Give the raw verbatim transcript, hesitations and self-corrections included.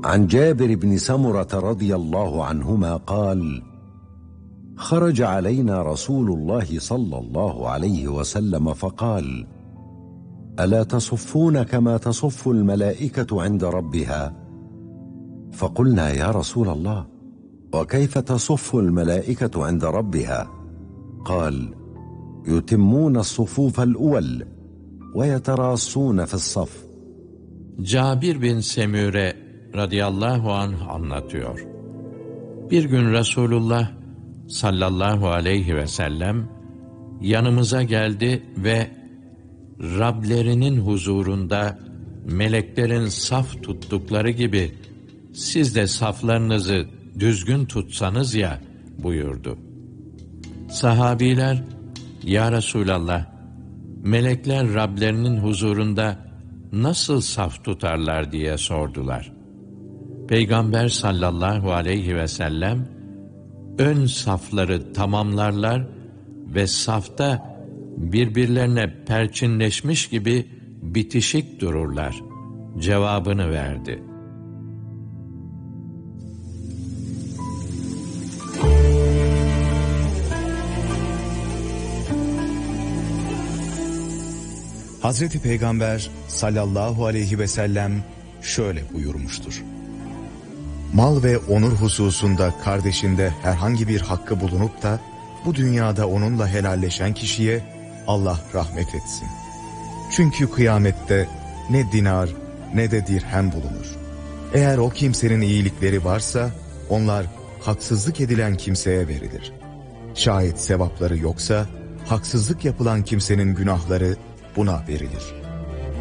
عن جابر بن سمرة رضي الله عنهما قال: خرج علينا رسول الله صلى الله عليه وسلم فقال: ألا تصفون كما تصف الملائكة عند ربها؟ فقلنا: يا رسول الله، وكيف تصف الملائكة عند ربها؟ قال: يتمون الصفوف الأول ويتراصون في الصف. Cabir bin Semüre radıyallahu anh anlatıyor. Bir gün Resulullah sallallahu aleyhi ve sellem yanımıza geldi ve Rablerinin huzurunda meleklerin saf tuttukları gibi siz de saflarınızı düzgün tutsanız ya buyurdu. Sahabiler, ya Resulallah, melekler Rablerinin huzurunda nasıl saf tutarlar diye sordular. Peygamber sallallahu aleyhi ve sellem, ön safları tamamlarlar ve safta birbirlerine perçinleşmiş gibi bitişik dururlar cevabını verdi. Hazreti Peygamber sallallahu aleyhi ve sellem şöyle buyurmuştur: Mal ve onur hususunda kardeşinde herhangi bir hakkı bulunup da bu dünyada onunla helalleşen kişiye Allah rahmet etsin. Çünkü kıyamette ne dinar ne de dirhem bulunur. Eğer o kimsenin iyilikleri varsa onlar haksızlık edilen kimseye verilir. Şayet sevapları yoksa haksızlık yapılan kimsenin günahları buna verilir.